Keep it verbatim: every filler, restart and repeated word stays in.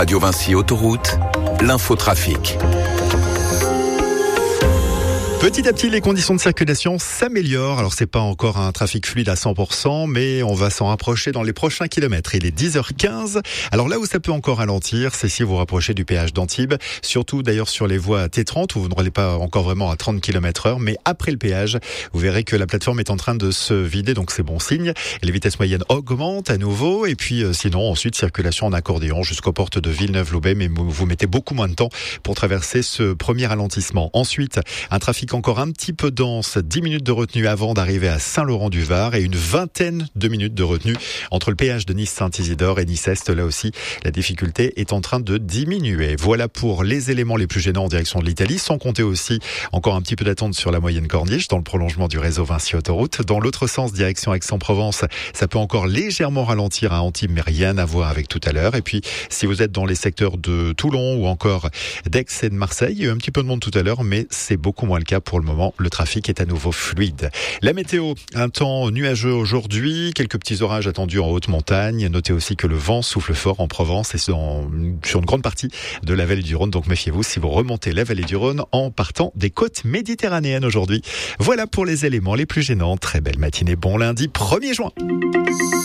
Radio Vinci Autoroute, l'infotrafic. Petit à petit, les conditions de circulation s'améliorent. Alors, c'est pas encore un trafic fluide à cent pour cent, mais on va s'en rapprocher dans les prochains kilomètres. Il est dix heures quinze. Alors là où ça peut encore ralentir, c'est si vous rapprochez du péage d'Antibes. Surtout d'ailleurs sur les voies T trente, où vous ne roulez pas encore vraiment à trente kilomètres heure. Mais après le péage, vous verrez que la plateforme est en train de se vider, donc c'est bon signe. Et les vitesses moyennes augmentent à nouveau. Et puis euh, sinon, ensuite, circulation en accordéon jusqu'aux portes de Villeneuve-Loubet. Mais vous mettez beaucoup moins de temps pour traverser ce premier ralentissement. Ensuite, un trafic encore un petit peu dense, dix minutes de retenue avant d'arriver à Saint-Laurent-du-Var et une vingtaine de minutes de retenue entre le péage de Nice-Saint-Isidore et Nice-Est. Là aussi, la difficulté est en train de diminuer. Voilà pour les éléments les plus gênants en direction de l'Italie, sans compter aussi encore un petit peu d'attente sur la moyenne Corniche dans le prolongement du réseau Vinci Autoroute. Dans l'autre sens, direction Aix-en-Provence, ça peut encore légèrement ralentir à Antibes, mais rien à voir avec tout à l'heure. Et puis, si vous êtes dans les secteurs de Toulon ou encore d'Aix et de Marseille, il y a eu un petit peu de monde tout à l'heure, mais c'est beaucoup moins le cas pour le moment. Le trafic est à nouveau fluide. La météo, un temps nuageux aujourd'hui, quelques petits orages attendus en haute montagne. Notez aussi que le vent souffle fort en Provence et dans, sur une grande partie de la vallée du Rhône. Donc méfiez-vous si vous remontez la vallée du Rhône en partant des côtes méditerranéennes aujourd'hui. Voilà pour les éléments les plus gênants. Très belle matinée, bon lundi premier juin.